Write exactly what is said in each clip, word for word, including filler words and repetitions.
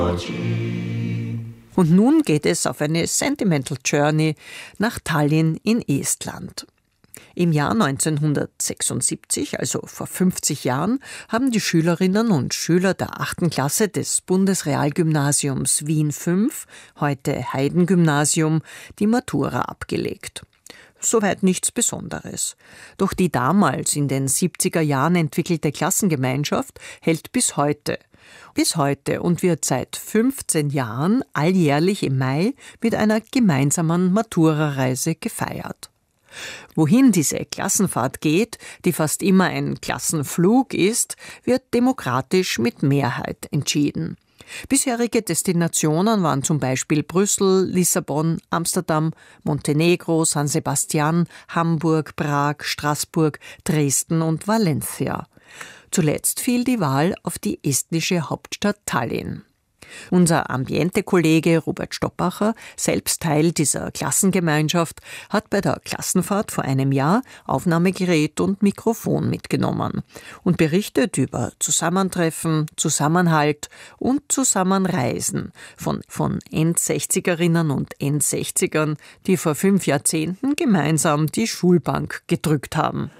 Und nun geht es auf eine Sentimental Journey nach Tallinn in Estland. Im Jahr neunzehnhundertsechsundsiebzig, also vor fünfzig Jahren, haben die Schülerinnen und Schüler der achten Klasse des Bundesrealgymnasiums Wien fünf, heute Heiden-Gymnasium, die Matura abgelegt. Soweit nichts Besonderes. Doch die damals in den siebziger Jahren entwickelte Klassengemeinschaft hält bis heute. Bis heute und wird seit fünfzehn Jahren alljährlich im Mai mit einer gemeinsamen Matura-Reise gefeiert. Wohin diese Klassenfahrt geht, die fast immer ein Klassenflug ist, wird demokratisch mit Mehrheit entschieden. Bisherige Destinationen waren zum Beispiel Brüssel, Lissabon, Amsterdam, Montenegro, San Sebastian, Hamburg, Prag, Straßburg, Dresden und Valencia. Zuletzt fiel die Wahl auf die estnische Hauptstadt Tallinn. Unser Ambiente-Kollege Robert Stoppacher, selbst Teil dieser Klassengemeinschaft, hat bei der Klassenfahrt vor einem Jahr Aufnahmegerät und Mikrofon mitgenommen und berichtet über Zusammentreffen, Zusammenhalt und Zusammenreisen von, von Endsechzigerinnen und Endsechzigern, die vor fünf Jahrzehnten gemeinsam die Schulbank gedrückt haben.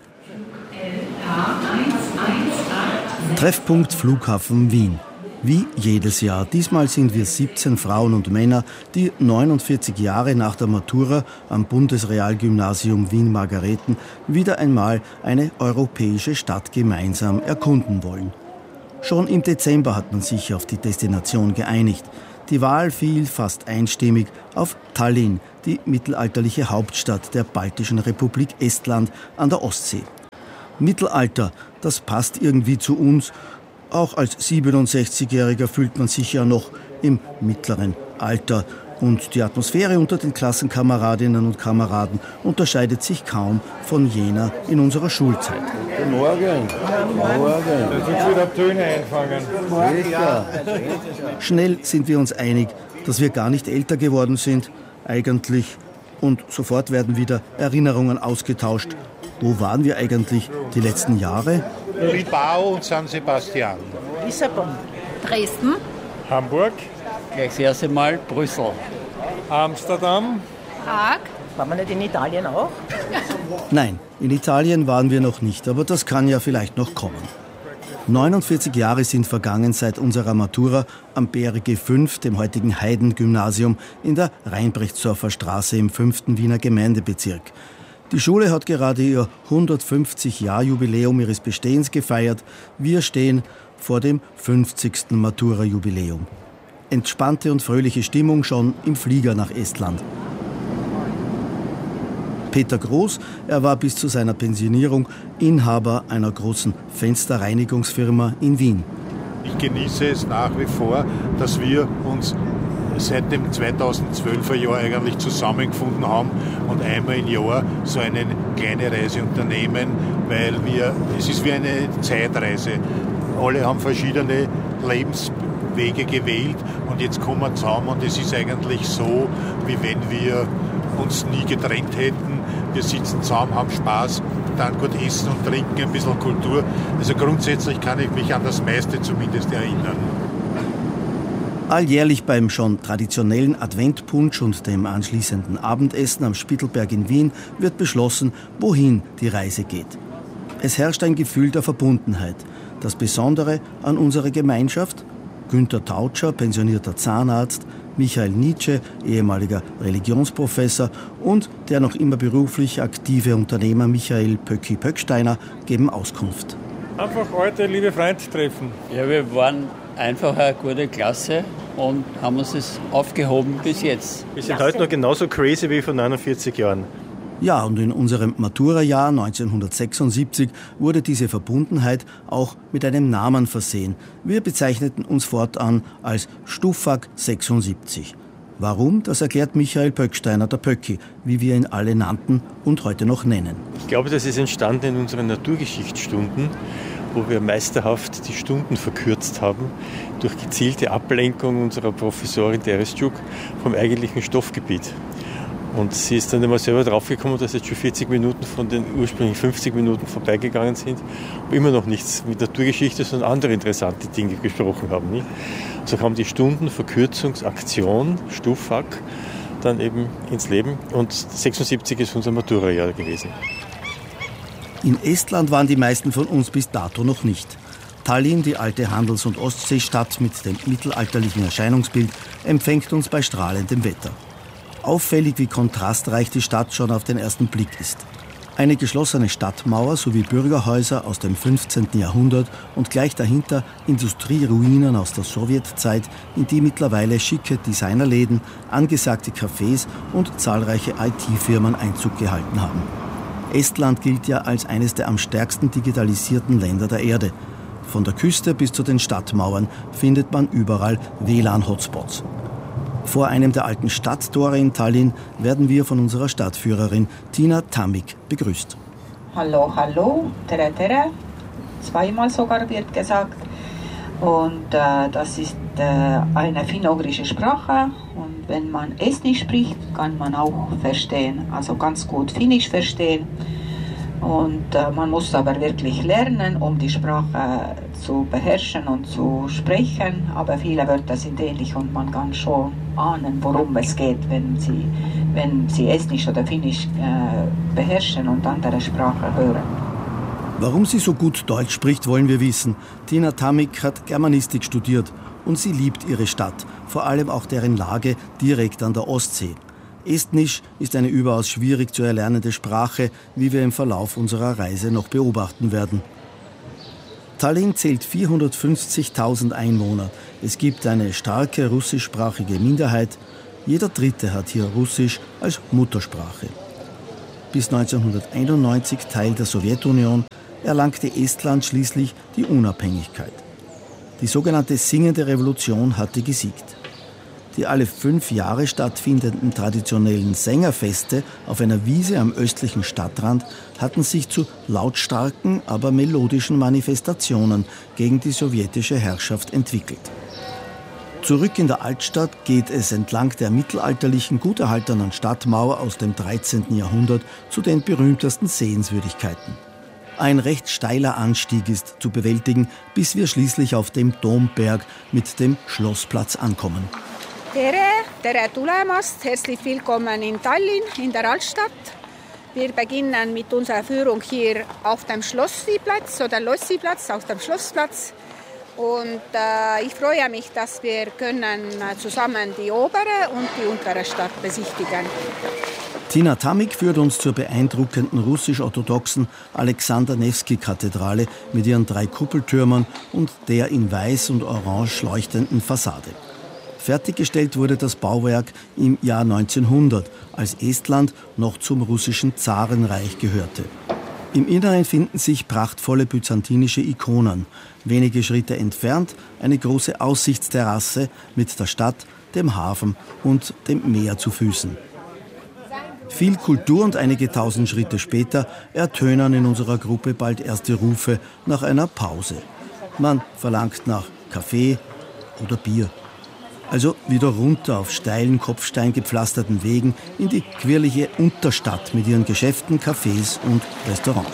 Treffpunkt Flughafen Wien. Wie jedes Jahr. Diesmal sind wir siebzehn Frauen und Männer, die neunundvierzig Jahre nach der Matura am Bundesrealgymnasium Wien-Margareten wieder einmal eine europäische Stadt gemeinsam erkunden wollen. Schon im Dezember hat man sich auf die Destination geeinigt. Die Wahl fiel fast einstimmig auf Tallinn, die mittelalterliche Hauptstadt der baltischen Republik Estland an der Ostsee. Mittelalter, das passt irgendwie zu uns. Auch als siebenundsechzigjähriger fühlt man sich ja noch im mittleren Alter. Und die Atmosphäre unter den Klassenkameradinnen und Kameraden unterscheidet sich kaum von jener in unserer Schulzeit. Guten Morgen. Guten Morgen. Da sind wieder Töne einfangen. Ja. Schnell sind wir uns einig, dass wir gar nicht älter geworden sind, eigentlich. Und sofort werden wieder Erinnerungen ausgetauscht. Wo waren wir eigentlich die letzten Jahre? Bilbao und San Sebastian. Lissabon. Dresden. Hamburg. Gleich das erste Mal Brüssel. Amsterdam. Prag. Waren wir nicht in Italien auch? Nein, in Italien waren wir noch nicht, aber das kann ja vielleicht noch kommen. neunundvierzig Jahre sind vergangen seit unserer Matura am B R G fünf, dem heutigen Heiden-Gymnasium, in der Reinbrechtsdorfer Straße im fünften Wiener Gemeindebezirk. Die Schule hat gerade ihr hundertfünfzig-Jahr-Jubiläum ihres Bestehens gefeiert. Wir stehen vor dem fünfzigsten Matura-Jubiläum. Entspannte und fröhliche Stimmung schon im Flieger nach Estland. Peter Groß, er war bis zu seiner Pensionierung Inhaber einer großen Fensterreinigungsfirma in Wien. Ich genieße es nach wie vor, dass wir uns seit dem zweitausendzwölfer Jahr eigentlich zusammengefunden haben und einmal im Jahr so eine kleine Reise unternehmen, weil wir, es ist wie eine Zeitreise. Alle haben verschiedene Lebenswege gewählt und jetzt kommen wir zusammen und es ist eigentlich so, wie wenn wir uns nie getrennt hätten. Wir sitzen zusammen, haben Spaß, dann gut essen und trinken, ein bisschen Kultur. Also grundsätzlich kann ich mich an das meiste zumindest erinnern. Alljährlich beim schon traditionellen Adventpunsch und dem anschließenden Abendessen am Spittelberg in Wien wird beschlossen, wohin die Reise geht. Es herrscht ein Gefühl der Verbundenheit. Das Besondere an unserer Gemeinschaft: Günther Tautscher, pensionierter Zahnarzt, Michael Nietzsche, ehemaliger Religionsprofessor, und der noch immer beruflich aktive Unternehmer Michael Pöcki Pöcksteiner geben Auskunft. Einfach heute liebe Freunde treffen. Ja, wir waren einfach eine gute Klasse und haben uns das aufgehoben bis jetzt. Wir sind heute noch genauso crazy wie vor neunundvierzig Jahren. Ja, und in unserem Matura-Jahr neunzehnhundertsechsundsiebzig wurde diese Verbundenheit auch mit einem Namen versehen. Wir bezeichneten uns fortan als Stufag sechsundsiebzig. Warum? Das erklärt Michael Pöcksteiner, der Pöcki, wie wir ihn alle nannten und heute noch nennen. Ich glaube, das ist entstanden in unseren Naturgeschichtsstunden, wo wir meisterhaft die Stunden verkürzt haben durch gezielte Ablenkung unserer Professorin Teres Tschuk vom eigentlichen Stoffgebiet. Und sie ist dann immer selber draufgekommen, dass jetzt schon vierzig Minuten von den ursprünglichen fünfzig Minuten vorbeigegangen sind und immer noch nichts mit Naturgeschichte, sondern andere interessante Dinge gesprochen haben. Nicht? So kam die Stundenverkürzungsaktion Stufak dann eben ins Leben und sechsundsiebzig ist unser Matura-Jahr gewesen. In Estland waren die meisten von uns bis dato noch nicht. Tallinn, die alte Handels- und Ostseestadt mit dem mittelalterlichen Erscheinungsbild, empfängt uns bei strahlendem Wetter. Auffällig, wie kontrastreich die Stadt schon auf den ersten Blick ist. Eine geschlossene Stadtmauer sowie Bürgerhäuser aus dem fünfzehnten Jahrhundert und gleich dahinter Industrieruinen aus der Sowjetzeit, in die mittlerweile schicke Designerläden, angesagte Cafés und zahlreiche I T-Firmen Einzug gehalten haben. Estland gilt ja als eines der am stärksten digitalisierten Länder der Erde. Von der Küste bis zu den Stadtmauern findet man überall W L A N-Hotspots. Vor einem der alten Stadttore in Tallinn werden wir von unserer Stadtführerin Tiina Tammik begrüßt. Hallo, hallo, tere, tere. Zweimal sogar wird gesagt. Und äh, das ist äh, eine finno-ugrische Sprache. Und wenn man Estnisch spricht, kann man auch verstehen, also ganz gut Finnisch verstehen. Und äh, man muss aber wirklich lernen, um die Sprache zu beherrschen und zu sprechen. Aber viele Wörter sind ähnlich und man kann schon ahnen, worum es geht, wenn sie, wenn sie Estnisch oder Finnisch äh, beherrschen und andere Sprachen hören. Warum sie so gut Deutsch spricht, wollen wir wissen. Tiina Tammik hat Germanistik studiert und sie liebt ihre Stadt, vor allem auch deren Lage direkt an der Ostsee. Estnisch ist eine überaus schwierig zu erlernende Sprache, wie wir im Verlauf unserer Reise noch beobachten werden. Tallinn zählt vierhundertfünfzigtausend Einwohner. Es gibt eine starke russischsprachige Minderheit. Jeder Dritte hat hier Russisch als Muttersprache. Bis neunzehnhunderteinundneunzig, Teil der Sowjetunion, erlangte Estland schließlich die Unabhängigkeit. Die sogenannte Singende Revolution hatte gesiegt. Die alle fünf Jahre stattfindenden traditionellen Sängerfeste auf einer Wiese am östlichen Stadtrand hatten sich zu lautstarken, aber melodischen Manifestationen gegen die sowjetische Herrschaft entwickelt. Zurück in der Altstadt geht es entlang der mittelalterlichen, gut erhaltenen Stadtmauer aus dem dreizehnten Jahrhundert zu den berühmtesten Sehenswürdigkeiten. Ein recht steiler Anstieg ist zu bewältigen, bis wir schließlich auf dem Domberg mit dem Schlossplatz ankommen. Tere, tere tulemast, herzlich willkommen in Tallinn, in der Altstadt. Wir beginnen mit unserer Führung hier auf dem Schlossplatz oder Lossiplatz, auf dem Schlossplatz. Und äh, ich freue mich, dass wir können zusammen die obere und die untere Stadt besichtigen. Tiina Tammik führt uns zur beeindruckenden russisch-orthodoxen Alexander-Newski-Kathedrale mit ihren drei Kuppeltürmen und der in weiß und orange leuchtenden Fassade. Fertiggestellt wurde das Bauwerk im Jahr neunzehnhundert, als Estland noch zum russischen Zarenreich gehörte. Im Inneren finden sich prachtvolle byzantinische Ikonen. Wenige Schritte entfernt eine große Aussichtsterrasse mit der Stadt, dem Hafen und dem Meer zu Füßen. Viel Kultur und einige tausend Schritte später ertönen in unserer Gruppe bald erste Rufe nach einer Pause. Man verlangt nach Kaffee oder Bier. Also wieder runter auf steilen, kopfsteingepflasterten Wegen in die quirlige Unterstadt mit ihren Geschäften, Cafés und Restaurants.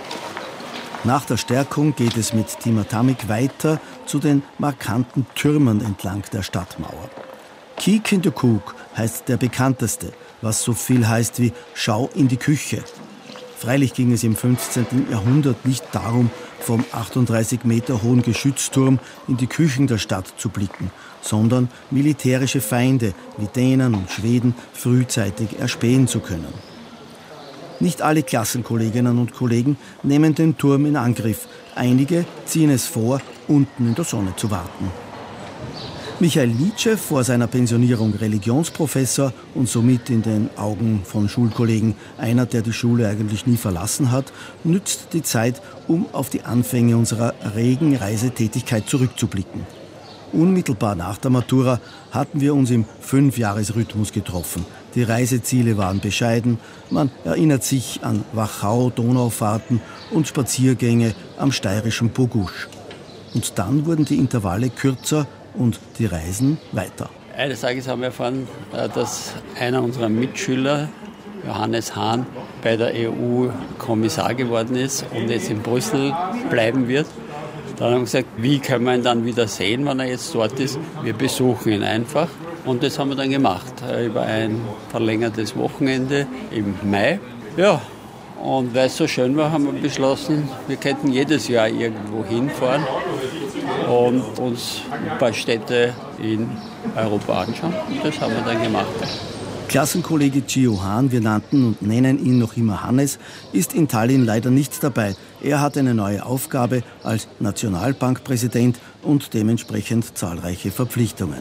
Nach der Stärkung geht es mit Tiina Tammik weiter zu den markanten Türmen entlang der Stadtmauer. Kik in the Cook heißt der bekannteste, was so viel heißt wie Schau in die Küche. Freilich ging es im fünfzehnten Jahrhundert nicht darum, vom achtunddreißig Meter hohen Geschützturm in die Küchen der Stadt zu blicken, sondern militärische Feinde wie Dänen und Schweden frühzeitig erspähen zu können. Nicht alle Klassenkolleginnen und Kollegen nehmen den Turm in Angriff. Einige ziehen es vor, unten in der Sonne zu warten. Michael Nietzsche, vor seiner Pensionierung Religionsprofessor und somit in den Augen von Schulkollegen einer, der die Schule eigentlich nie verlassen hat, nützt die Zeit, um auf die Anfänge unserer regen Reisetätigkeit zurückzublicken. Unmittelbar nach der Matura hatten wir uns im Fünfjahresrhythmus getroffen. Die Reiseziele waren bescheiden. Man erinnert sich an Wachau-Donaufahrten und Spaziergänge am steirischen Bogusch. Und dann wurden die Intervalle kürzer und die Reisen weiter. Eines Tages haben wir erfahren, dass einer unserer Mitschüler, Johannes Hahn, bei der E U Kommissar geworden ist und jetzt in Brüssel bleiben wird. Dann haben wir gesagt, wie können wir ihn dann wieder sehen, wenn er jetzt dort ist? Wir besuchen ihn einfach. Und das haben wir dann gemacht, über ein verlängertes Wochenende im Mai. Ja, und weil es so schön war, haben wir beschlossen, wir könnten jedes Jahr irgendwo hinfahren und uns ein paar Städte in Europa anschauen. Das haben wir dann gemacht. Klassenkollege Gio Hahn, wir nannten und nennen ihn noch immer Hannes, ist in Tallinn leider nicht dabei. Er hat eine neue Aufgabe als Nationalbankpräsident und dementsprechend zahlreiche Verpflichtungen.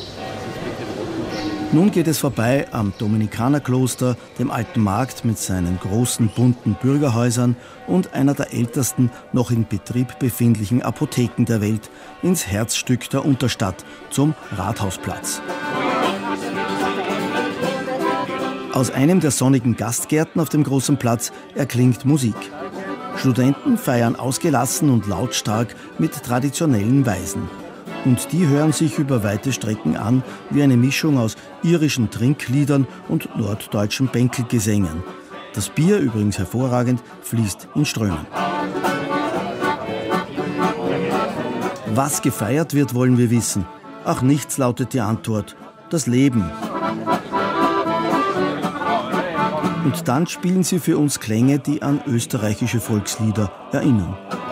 Nun geht es vorbei am Dominikanerkloster, dem alten Markt mit seinen großen bunten Bürgerhäusern und einer der ältesten noch in Betrieb befindlichen Apotheken der Welt, ins Herzstück der Unterstadt, zum Rathausplatz. Aus einem der sonnigen Gastgärten auf dem großen Platz erklingt Musik. Studenten feiern ausgelassen und lautstark mit traditionellen Weisen. Und die hören sich über weite Strecken an wie eine Mischung aus irischen Trinkliedern und norddeutschen Bänkelgesängen. Das Bier, übrigens hervorragend, fließt in Strömen. Was gefeiert wird, wollen wir wissen. Ach, nichts lautet die Antwort. Das Leben. Und dann spielen sie für uns Klänge, die an österreichische Volkslieder erinnern.